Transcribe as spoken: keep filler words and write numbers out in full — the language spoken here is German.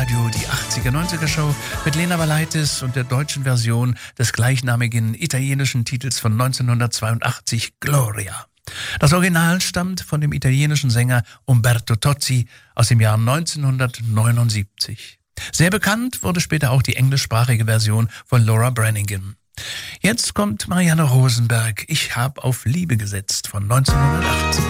Radio, die achtziger-neunziger-Show mit Lena Valaitis und der deutschen Version des gleichnamigen italienischen Titels von neunzehnhundertzweiundachtzig, Gloria. Das Original stammt von dem italienischen Sänger Umberto Tozzi aus dem Jahr neunzehnhundertneunundsiebzig. Sehr bekannt wurde später auch die englischsprachige Version von Laura Branigan. Jetzt kommt Marianne Rosenberg, Ich hab auf Liebe gesetzt von neunzehnhundertachtzig.